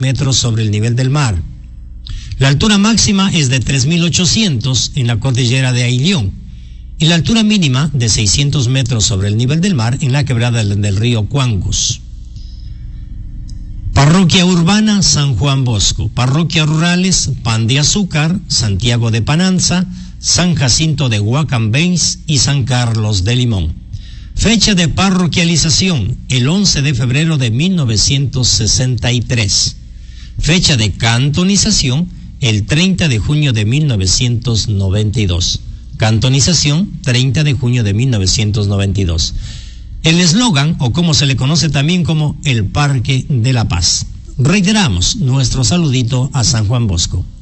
metros sobre el nivel del mar. La altura máxima es de 3.800 en la cordillera de Aillón y la altura mínima de 600 metros sobre el nivel del mar en la quebrada del río Cuangus. Parroquia urbana San Juan Bosco, parroquias rurales Pan de Azúcar, Santiago de Pananza, San Jacinto de Guacambéns y San Carlos de Limón. Fecha de parroquialización, el 11 de febrero de 1963. Fecha de cantonización, el 30 de junio de 1992. Cantonización, 30 de junio de 1992. El eslogan, o como se le conoce también como el Parque de la Paz. Reiteramos nuestro saludito a San Juan Bosco.